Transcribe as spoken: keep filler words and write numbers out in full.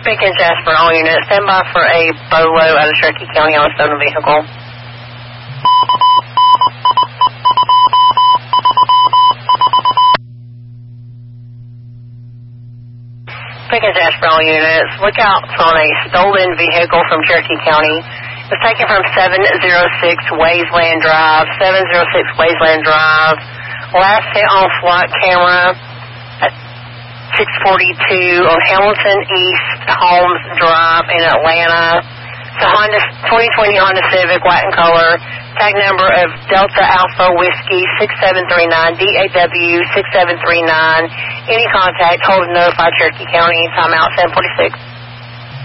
Pickens, Jasper, all units. Stand by for a bolo out of Cherokee County on a stolen vehicle. Pickens, Jasper, all units. Look out on a stolen vehicle from Cherokee County. It was taken from seven oh six Wasteland Drive. seven oh six Wasteland Drive. Last hit on SWAT camera at six forty-two on Hamilton East Holmes Drive in Atlanta. It's a Honda, twenty twenty Honda Civic, white in color. Tag number of Delta Alpha Whiskey six seven three nine, D A W six seven three nine. Any contact, hold and notify Cherokee County. Time out seven forty-six.